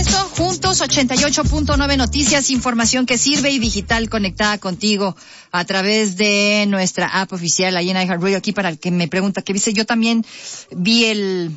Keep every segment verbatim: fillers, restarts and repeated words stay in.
eso, juntos, ochenta y ocho punto nueve Noticias, información que sirve y digital conectada contigo a través de nuestra app oficial ahí en iHeartRadio. Aquí para el que me pregunta qué dice, yo también vi el,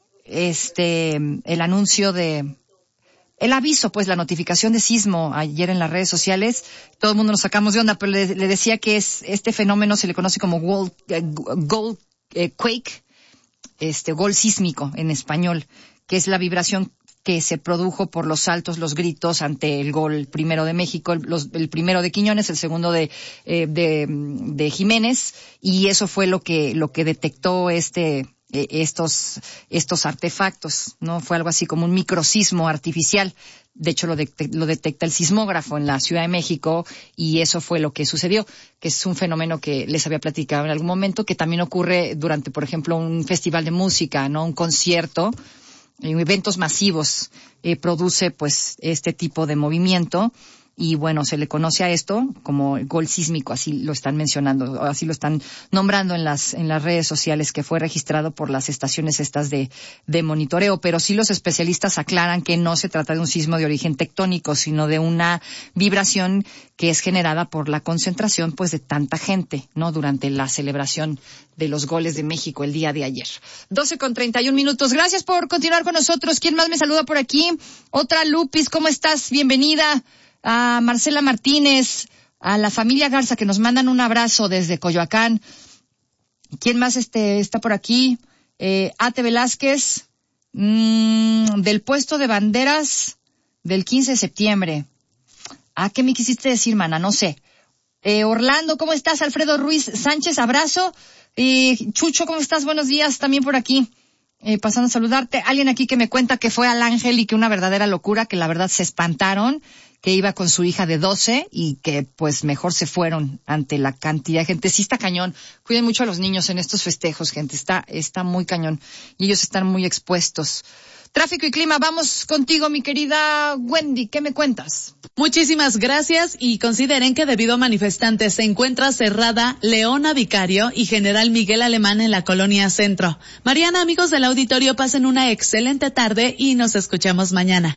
este, el anuncio de, el aviso, pues la notificación de sismo ayer en las redes sociales. Todo el mundo nos sacamos de onda, pero le, le decía que es, este fenómeno se le conoce como Gold, eh, Gold eh, Quake, este, gol sísmico en español, que es la vibración que se produjo por los saltos, los gritos ante el gol primero de México, el, los, el primero de Quiñones, el segundo de, eh, de, de Jiménez, y eso fue lo que, lo que detectó este, eh, estos, estos artefactos, ¿no? Fue algo así como un microsismo artificial. De hecho, lo, de, lo detecta el sismógrafo en la Ciudad de México, y eso fue lo que sucedió, que es un fenómeno que les había platicado en algún momento, que también ocurre durante, por ejemplo, un festival de música, ¿no? Un concierto, eventos masivos, eh, produce pues este tipo de movimiento, y bueno, se le conoce a esto como el gol sísmico, así lo están mencionando, así lo están nombrando en las en las redes sociales, que fue registrado por las estaciones estas de de monitoreo. Pero sí, los especialistas aclaran que no se trata de un sismo de origen tectónico, sino de una vibración que es generada por la concentración pues de tanta gente, ¿no? Durante la celebración de los goles de México el día de ayer. doce con treinta y un minutos. Gracias por continuar con nosotros. ¿Quién más me saluda por aquí? Otra Lupis, ¿cómo estás? Bienvenida. A Marcela Martínez, a la familia Garza, que nos mandan un abrazo desde Coyoacán. ¿Quién más este está por aquí? Eh, Ate Velázquez, mmm, del puesto de banderas del quince de septiembre. ¿Ah, qué me quisiste decir, mana? No sé. Eh, Orlando, ¿cómo estás? Alfredo Ruiz Sánchez, abrazo. Eh, Chucho, ¿cómo estás? Buenos días, también por aquí. Eh, pasando a saludarte. Alguien aquí que me cuenta que fue al Ángel y que una verdadera locura, que la verdad se espantaron, que iba con su hija de doce y que pues mejor se fueron ante la cantidad de gente. Sí está cañón. Cuiden mucho a los niños en estos festejos, gente. Está, está muy cañón. Y ellos están muy expuestos. Tráfico y clima, vamos contigo, mi querida Wendy. ¿Qué me cuentas? Muchísimas gracias, y consideren que debido a manifestantes se encuentra cerrada Leona Vicario y General Miguel Alemán en la Colonia Centro. Mariana, amigos del auditorio, pasen una excelente tarde y nos escuchamos mañana.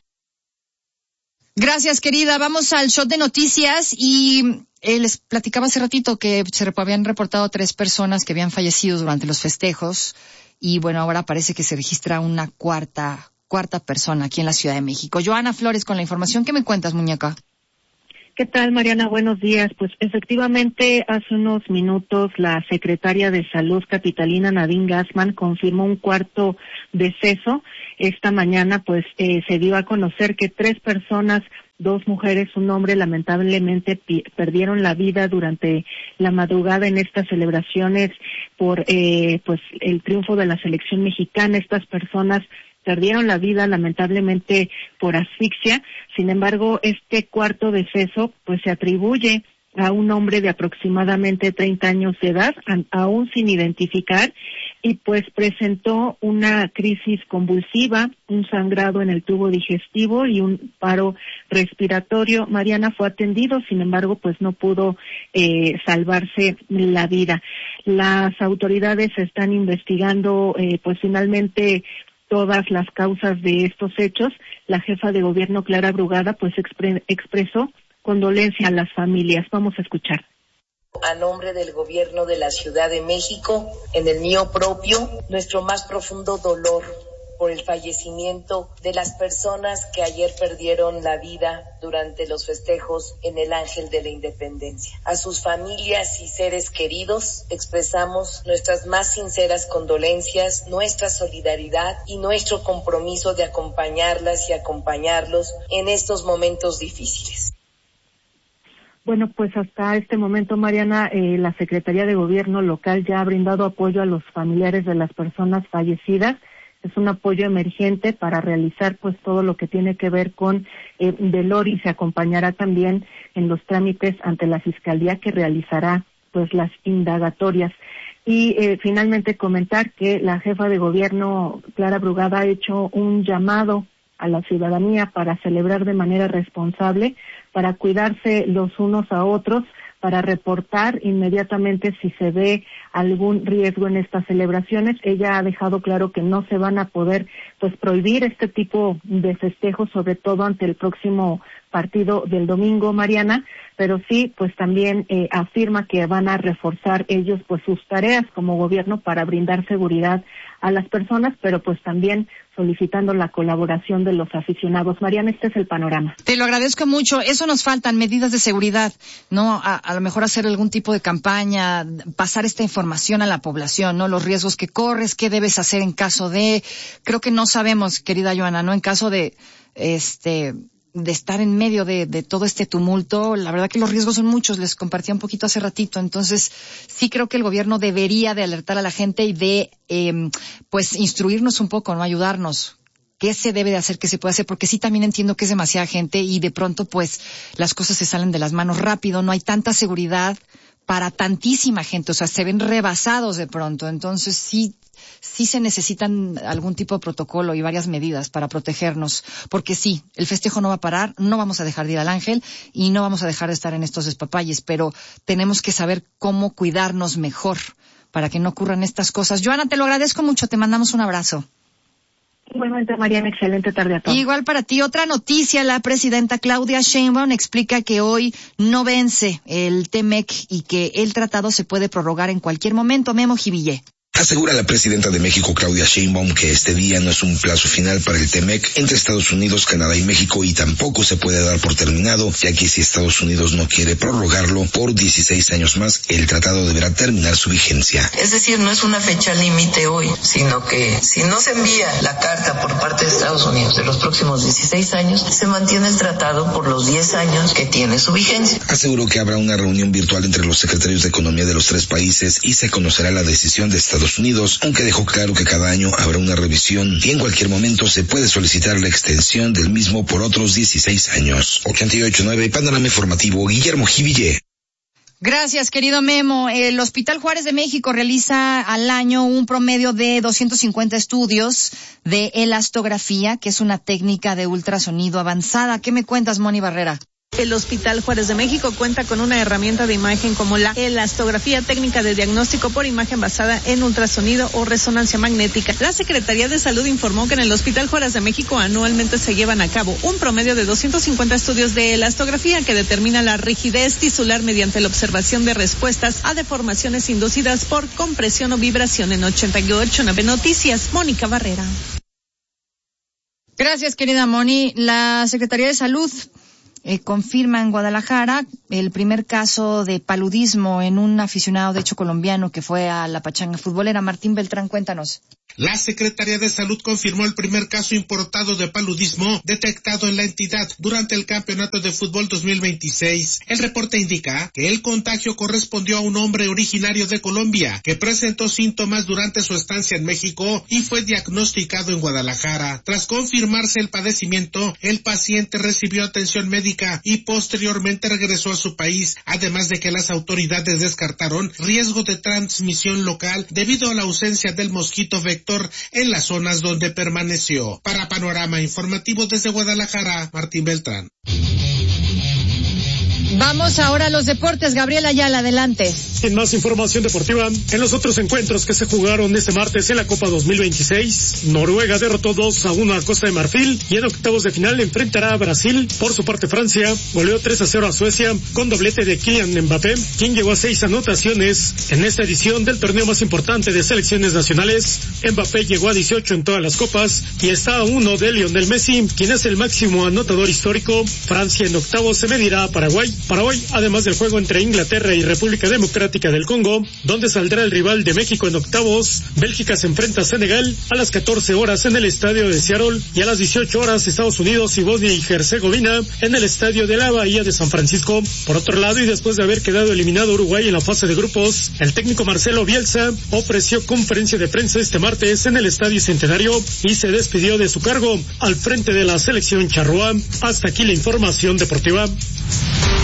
Gracias, querida. Vamos al shot de noticias y eh, les platicaba hace ratito que se habían reportado tres personas que habían fallecido durante los festejos, y bueno, ahora parece que se registra una cuarta cuarta persona aquí en la Ciudad de México. Joana Flores con la información. ¿Qué me cuentas, muñeca? ¿Qué tal, Mariana? Buenos días. Pues efectivamente, hace unos minutos la secretaria de Salud capitalina, Nadine Gassman, confirmó un cuarto deceso. Esta mañana, pues, eh, se dio a conocer que tres personas, dos mujeres, un hombre, lamentablemente pi- perdieron la vida durante la madrugada en estas celebraciones por, eh, pues, el triunfo de la selección mexicana. Estas personas perdieron la vida lamentablemente por asfixia. Sin embargo, este cuarto deceso pues se atribuye a un hombre de aproximadamente treinta años de edad, aún sin identificar, y pues presentó una crisis convulsiva, un sangrado en el tubo digestivo y un paro respiratorio. Mariana fue atendido, sin embargo, pues no pudo eh, salvarse la vida. Las autoridades están investigando, eh, pues finalmente, todas las causas de estos hechos. La jefa de gobierno, Clara Brugada, pues expre- expresó condolencia a las familias. Vamos a escuchar. A nombre del gobierno de la Ciudad de México, en el mío propio, nuestro más profundo dolor por el fallecimiento de las personas que ayer perdieron la vida durante los festejos en el Ángel de la Independencia. A sus familias y seres queridos expresamos nuestras más sinceras condolencias, nuestra solidaridad y nuestro compromiso de acompañarlas y acompañarlos en estos momentos difíciles. Bueno, pues hasta este momento, Mariana, eh, la Secretaría de Gobierno local ya ha brindado apoyo a los familiares de las personas fallecidas. Es un apoyo emergente para realizar pues todo lo que tiene que ver con eh, velorio, y se acompañará también en los trámites ante la Fiscalía, que realizará pues las indagatorias. Y eh, finalmente comentar que la jefa de gobierno, Clara Brugada, ha hecho un llamado a la ciudadanía para celebrar de manera responsable, para cuidarse los unos a otros, para reportar inmediatamente si se ve algún riesgo en estas celebraciones. Ella ha dejado claro que no se van a poder pues prohibir este tipo de festejos, sobre todo ante el próximo partido del domingo, Mariana, pero sí, pues también eh, afirma que van a reforzar ellos pues sus tareas como gobierno para brindar seguridad a las personas, pero pues también solicitando la colaboración de los aficionados. Mariana, este es el panorama. Te lo agradezco mucho. Eso nos faltan, medidas de seguridad, ¿no? A, a lo mejor hacer algún tipo de campaña, pasar esta información a la población, ¿no? Los riesgos que corres, qué debes hacer en caso de... Creo que no sabemos, querida Joana, ¿no? En caso de, este... de estar en medio de, de todo este tumulto, la verdad que los riesgos son muchos, les compartía un poquito hace ratito, entonces sí creo que el gobierno debería de alertar a la gente y de, eh, pues, instruirnos un poco, ¿no? Ayudarnos. ¿Qué se debe de hacer? ¿Qué se puede hacer? Porque sí también entiendo que es demasiada gente y de pronto, pues, las cosas se salen de las manos rápido, no hay tanta seguridad para tantísima gente, o sea, se ven rebasados de pronto, entonces sí, sí se necesitan algún tipo de protocolo y varias medidas para protegernos, porque sí, el festejo no va a parar, no vamos a dejar de ir al Ángel y no vamos a dejar de estar en estos despapalles, pero tenemos que saber cómo cuidarnos mejor para que no ocurran estas cosas. Joana, te lo agradezco mucho, te mandamos un abrazo. Igualmente, Mariana, excelente tarde a todos. Igual para ti. Otra noticia, la presidenta Claudia Sheinbaum explica que hoy no vence el T M E C y que el tratado se puede prorrogar en cualquier momento. Memo Jivillé. Asegura la presidenta de México, Claudia Sheinbaum, que este día no es un plazo final para el T M E C entre Estados Unidos, Canadá y México y tampoco se puede dar por terminado, ya que si Estados Unidos no quiere prorrogarlo por dieciséis años más, el tratado deberá terminar su vigencia. Es decir, no es una fecha límite hoy, sino que si no se envía la carta por parte de Estados Unidos de los próximos dieciséis años, se mantiene el tratado por los diez años que tiene su vigencia. Aseguró que habrá una reunión virtual entre los secretarios de Economía de los tres países y se conocerá la decisión de Estados Unidos, aunque dejó claro que cada año habrá una revisión y en cualquier momento se puede solicitar la extensión del mismo por otros dieciséis años. ochenta y ocho punto nueve Panorama Informativo, Guillermo Jivillé. Gracias, querido Memo. El Hospital Juárez de México realiza al año un promedio de doscientos cincuenta estudios de elastografía, que es una técnica de ultrasonido avanzada. ¿Qué me cuentas, Moni Barrera? El Hospital Juárez de México cuenta con una herramienta de imagen como la elastografía, técnica de diagnóstico por imagen basada en ultrasonido o resonancia magnética. La Secretaría de Salud informó que en el Hospital Juárez de México anualmente se llevan a cabo un promedio de doscientos cincuenta estudios de elastografía que determina la rigidez tisular mediante la observación de respuestas a deformaciones inducidas por compresión o vibración. En ochenta y ocho punto nueve Noticias, Mónica Barrera. Gracias, querida Moni. La Secretaría de Salud Eh, confirma en Guadalajara el primer caso de paludismo en un aficionado, de hecho colombiano, que fue a la pachanga futbolera. Martín Beltrán, cuéntanos. La Secretaría de Salud confirmó el primer caso importado de paludismo detectado en la entidad durante el Campeonato de Fútbol dos mil veintiséis. El reporte indica que el contagio correspondió a un hombre originario de Colombia que presentó síntomas durante su estancia en México y fue diagnosticado en Guadalajara. Tras confirmarse el padecimiento, el paciente recibió atención médica y posteriormente regresó a su país, además de que las autoridades descartaron riesgo de transmisión local debido a la ausencia del mosquito vector en las zonas donde permaneció. Para Panorama Informativo desde Guadalajara, Martín Beltrán. Vamos ahora a los deportes. Gabriel Ayala, adelante. En más información deportiva, en los otros encuentros que se jugaron este martes en la Copa dos mil veintiséis, Noruega derrotó dos a uno a Costa de Marfil y en octavos de final enfrentará a Brasil. Por su parte, Francia goleó tres a cero a Suecia con doblete de Kylian Mbappé, quien llegó a seis anotaciones en esta edición del torneo más importante de selecciones nacionales. Mbappé llegó a dieciocho en todas las copas y está a uno de Lionel Messi, quien es el máximo anotador histórico. Francia en octavos se medirá a Paraguay. Para hoy, además del juego entre Inglaterra y República Democrática del Congo, donde saldrá el rival de México en octavos, Bélgica se enfrenta a Senegal a las catorce horas en el estadio de Seattle y a las dieciocho horas Estados Unidos y Bosnia y Herzegovina en el estadio de la Bahía de San Francisco. Por otro lado, y después de haber quedado eliminado Uruguay en la fase de grupos, el técnico Marcelo Bielsa ofreció conferencia de prensa este martes en el Estadio Centenario y se despidió de su cargo al frente de la selección charrúa. Hasta aquí la información deportiva.